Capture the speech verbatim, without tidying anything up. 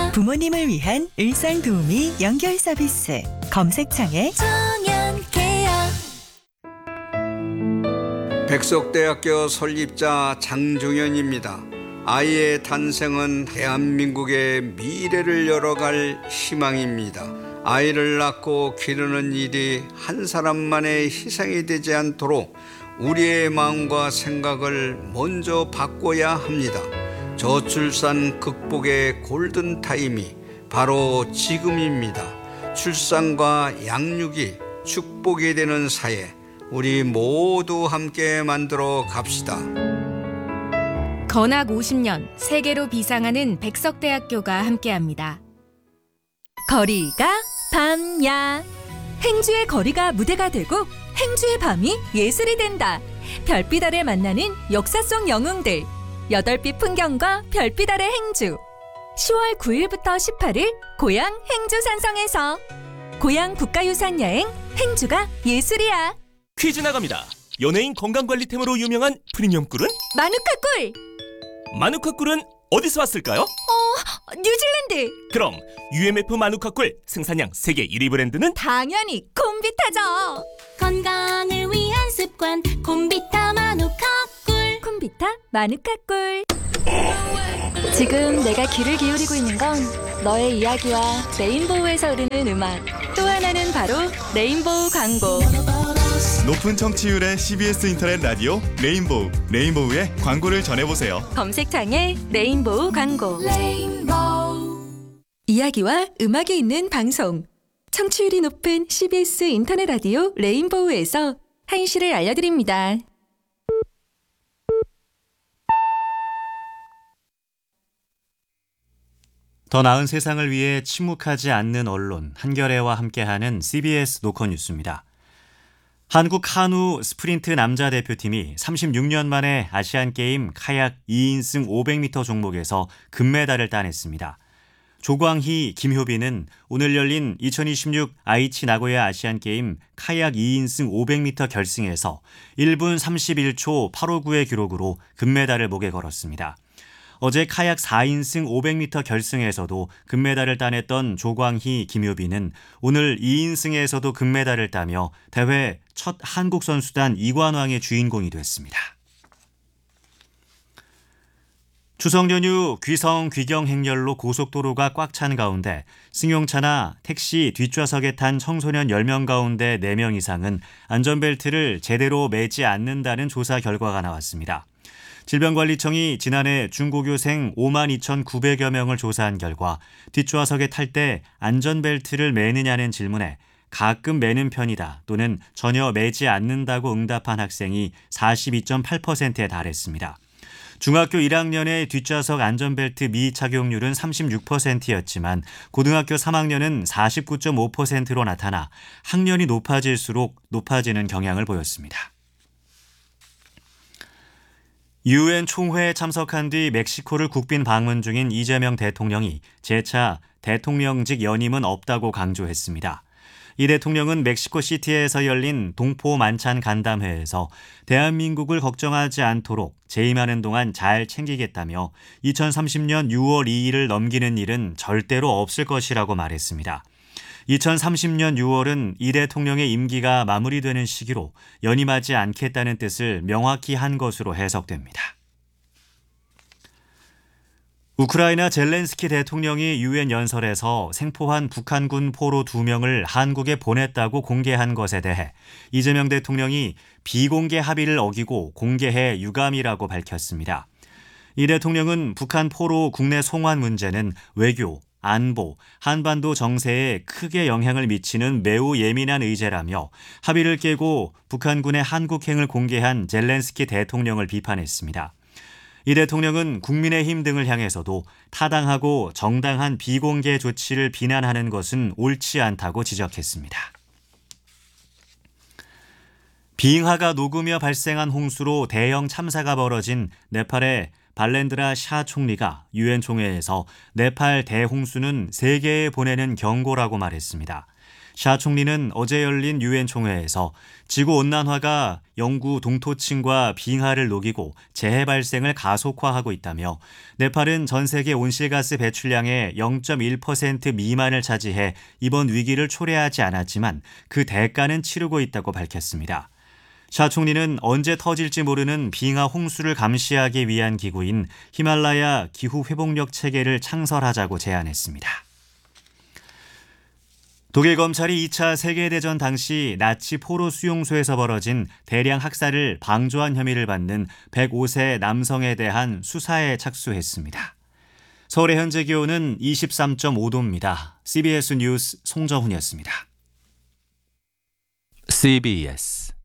부모님을 위한 일상도우미 연결 서비스 검색창에 청년케어. 백석대학교 설립자 장종현입니다. 아이의 탄생은 대한민국의 미래를 열어갈 희망입니다. 아이를 낳고 기르는 일이 한 사람만의 희생이 되지 않도록 우리의 마음과 생각을 먼저 바꿔야 합니다. 저출산 극복의 골든타임이 바로 지금입니다. 출산과 양육이 축복이 되는 사회, 우리 모두 함께 만들어 갑시다. 건학 오십 년 세계로 비상하는 백석대학교가 함께합니다. 거리가 밤야. 행주의 거리가 무대가 되고 행주의 밤이 예술이 된다. 별빛 아래 만나는 역사 속 영웅들. 여덟빛 풍경과 별빛 아래 행주. 시월 구일부터 십팔일 고향 행주 산성에서. 고향 국가유산 여행 행주가 예술이야. 퀴즈 나갑니다. 연예인 건강관리템으로 유명한 프리미엄 꿀은? 마누카 꿀. 마누카 꿀은 어디서 왔을까요? 어, 뉴질랜드. 그럼 유엠에프 마누카 꿀 생산량 세계 일 위 브랜드는? 당연히 콤비타죠. 건강을 위한 습관 콤비타 마누카 꿀. 콤비타 마누카 꿀. 지금 내가 귀를 기울이고 있는 건 너의 이야기와 레인보우에서 흐르는 음악. 또 하나는 바로 레인보우 광고. 높은 청취율의 씨비에스 인터넷 라디오 레인보우. 레인보우의 광고를 전해보세요. 검색창에 레인보우 광고. 레인보우. 이야기와 음악이 있는 방송. 청취율이 높은 씨비에스 인터넷 라디오 레인보우에서 한시를 알려드립니다. 더 나은 세상을 위해 침묵하지 않는 언론 한겨레와 함께하는 씨비에스 노컷 뉴스입니다. 한국 카누 스프린트 남자 대표팀이 삼십육 년 만에 아시안게임 카약 이 인승 오백 미터 종목에서 금메달을 따냈습니다. 조광희, 김효빈은 오늘 열린 이천이십육 아이치 나고야 아시안게임 카약 이 인승 오백 미터 결승에서 일 분 삼십일 초 팔오구의 기록으로 금메달을 목에 걸었습니다. 어제 카약 사 인승 오백 미터 결승에서도 금메달을 따냈던 조광희, 김효빈은 오늘 이 인승에서도 금메달을 따며 대회 첫 한국 선수단 이관왕의 주인공이 됐습니다. 추석 연휴 귀성 귀경 행렬로 고속도로가 꽉 찬 가운데 승용차나 택시 뒷좌석에 탄 청소년 열 명 가운데 네 명 이상은 안전벨트를 제대로 매지 않는다는 조사 결과가 나왔습니다. 질병관리청이 지난해 중고교생 오만 이천구백여 명을 조사한 결과 뒷좌석에 탈 때 안전벨트를 매느냐는 질문에 가끔 매는 편이다 또는 전혀 매지 않는다고 응답한 학생이 사십이 점 팔 퍼센트에 달했습니다. 중학교 일 학년의 뒷좌석 안전벨트 미착용률은 삼십육 퍼센트였지만 고등학교 삼 학년은 사십구 점 오 퍼센트로 나타나 학년이 높아질수록 높아지는 경향을 보였습니다. 유엔 총회에 참석한 뒤 멕시코를 국빈 방문 중인 이재명 대통령이 재차 대통령직 연임은 없다고 강조했습니다. 이 대통령은 멕시코시티에서 열린 동포 만찬 간담회에서 대한민국을 걱정하지 않도록 재임하는 동안 잘 챙기겠다며 이천삼십 년 유월 이일을 넘기는 일은 절대로 없을 것이라고 말했습니다. 이천삼십 년 유월은 이 대통령의 임기가 마무리되는 시기로 연임하지 않겠다는 뜻을 명확히 한 것으로 해석됩니다. 우크라이나 젤렌스키 대통령이 유엔 연설에서 생포한 북한군 포로 두 명을 한국에 보냈다고 공개한 것에 대해 이재명 대통령이 비공개 합의를 어기고 공개해 유감이라고 밝혔습니다. 이 대통령은 북한 포로 국내 송환 문제는 외교, 안보, 한반도 정세에 크게 영향을 미치는 매우 예민한 의제라며 합의를 깨고 북한군의 한국행을 공개한 젤렌스키 대통령을 비판했습니다. 이 대통령은 국민의힘 등을 향해서도 타당하고 정당한 비공개 조치를 비난하는 것은 옳지 않다고 지적했습니다. 빙하가 녹으며 발생한 홍수로 대형 참사가 벌어진 네팔의 발렌드라 샤 총리가 유엔 총회에서 네팔 대홍수는 세계에 보내는 경고라고 말했습니다. 샤 총리는 어제 열린 유엔 총회에서 지구온난화가 영구 동토층과 빙하를 녹이고 재해 발생을 가속화하고 있다며 네팔은 전 세계 온실가스 배출량의 영 점 일 퍼센트 미만을 차지해 이번 위기를 초래하지 않았지만 그 대가는 치르고 있다고 밝혔습니다. 샤 총리는 언제 터질지 모르는 빙하 홍수를 감시하기 위한 기구인 히말라야 기후회복력 체계를 창설하자고 제안했습니다. 독일 검찰이 이 차 세계대전 당시 나치 포로 수용소에서 벌어진 대량 학살을 방조한 혐의를 받는 백오 세 남성에 대한 수사에 착수했습니다. 서울의 현재 기온은 이십삼 점 오 도입니다. 씨비에스 뉴스 송정훈이었습니다. 씨비에스